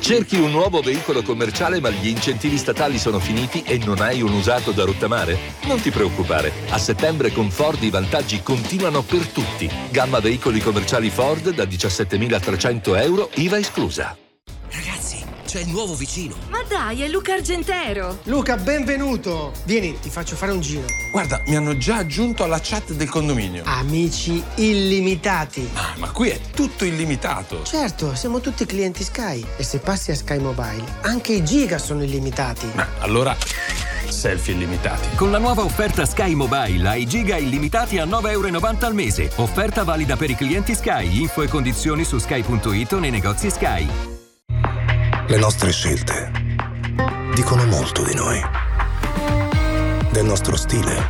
Cerchi un nuovo veicolo commerciale ma gli incentivi statali sono finiti e non hai un usato da rottamare? Non ti preoccupare, a settembre con Ford i vantaggi continuano per tutti. Gamma veicoli commerciali Ford da 17.300 euro, IVA esclusa. Ragazzi, c'è il nuovo vicino. Ma dai, è Luca Argentero. Luca, benvenuto. Vieni, ti faccio fare un giro. Guarda, mi hanno già aggiunto alla chat del condominio. Amici illimitati. Ah, ma qui è tutto illimitato. Certo, siamo tutti clienti Sky. E se passi a Sky Mobile, anche i giga sono illimitati. Ma allora, selfie illimitati. Con la nuova offerta Sky Mobile hai giga illimitati a €9,90 al mese. Offerta valida per i clienti Sky. Info e condizioni su sky.it o nei negozi Sky. Le nostre scelte dicono molto di noi. Del nostro stile.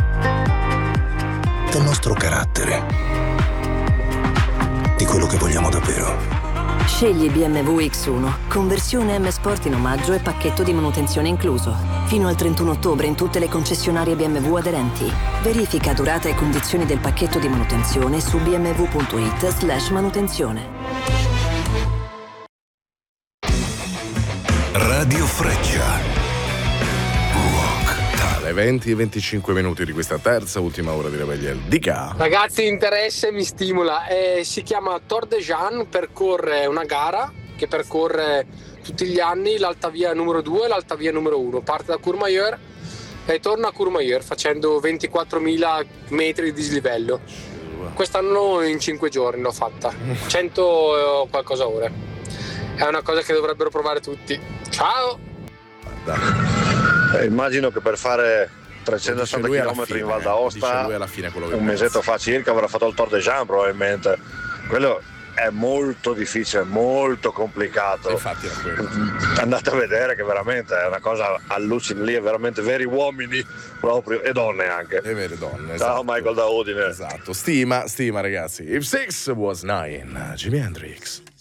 Del nostro carattere. Di quello che vogliamo davvero. Scegli BMW X1, conversione M Sport in omaggio e pacchetto di manutenzione incluso. Fino al 31 ottobre in tutte le concessionarie BMW aderenti. Verifica durata e condizioni del pacchetto di manutenzione su bmw.it/manutenzione. Radio Freccia. Rock. Alle 20:25 di questa terza ultima ora di Rebellion. Dica. Ragazzi, interesse mi stimola. Si chiama Tor de Jean, percorre una gara che percorre tutti gli anni l'alta via numero 2 e l'alta via numero 1. Parte da Courmayeur e torna a Courmayeur facendo 24.000 metri di dislivello. Quest'anno in 5 giorni l'ho fatta, 100 qualcosa ore. È una cosa che dovrebbero provare tutti. Ciao! Immagino che per fare 360 km in Val d'Aosta un mesetto fa circa avrà fatto il Tor de Jean probabilmente. Quello è molto difficile, molto complicato. Infatti era quello. Andate a vedere che veramente è una cosa allucinante, lì è veramente veri uomini proprio e donne anche. E vere donne. Ciao esatto. Michael da Udine. Esatto, stima ragazzi. If 6 was 9, Jimi Hendrix.